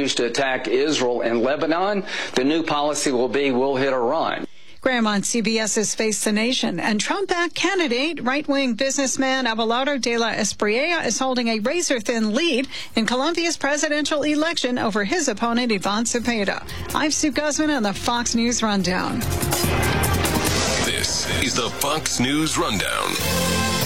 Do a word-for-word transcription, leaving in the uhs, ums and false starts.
choose to attack Israel and Lebanon, the new policy will be we'll hit Iran. Graham on CBS's Face the Nation. And Trump-backed candidate, right-wing businessman Abelardo de la Espriella is holding a razor-thin lead in Colombia's presidential election over his opponent, Ivan Cepeda. I'm Sue Guzman on the Fox News Rundown. This is the Fox News Rundown.